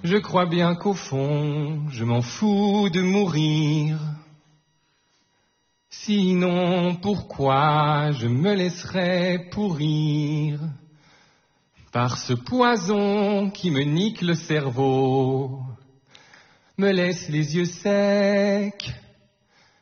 Je crois bien qu'au fond, je m'en fous de mourir. Sinon, pourquoi je me laisserais pourrir par ce poison qui me nique le cerveau, me laisse les yeux secs